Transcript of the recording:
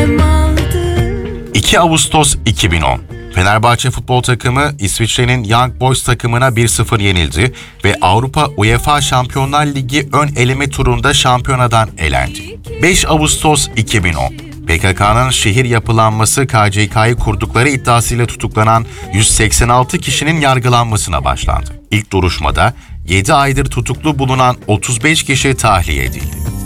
2 Ağustos 2010. Fenerbahçe futbol takımı İsviçre'nin Young Boys takımına 1-0 yenildi ve Avrupa UEFA Şampiyonlar Ligi ön eleme turunda şampiyonadan elendi. 5 Ağustos 2010. PKK'nın şehir yapılanması KCK'yı kurdukları iddiasıyla tutuklanan 186 kişinin yargılanmasına başlandı. İlk duruşmada 7 aydır tutuklu bulunan 35 kişi tahliye edildi.